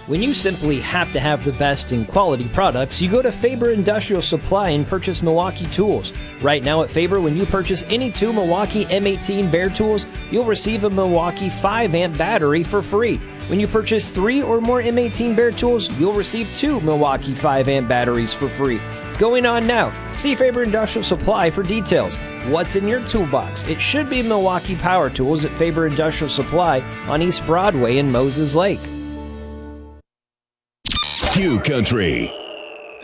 When you simply have to have the best in quality products, you go to Faber Industrial Supply and purchase Milwaukee tools. Right now at Faber, when you purchase any 2 Milwaukee M18 Bear tools, you'll receive a Milwaukee 5-amp battery for free. When you purchase 3 or more M18 Bear tools, you'll receive 2 Milwaukee 5-amp batteries for free. It's going on now. See Faber Industrial Supply for details. What's in your toolbox? It should be Milwaukee Power Tools at Faber Industrial Supply on East Broadway in Moses Lake. Q Country.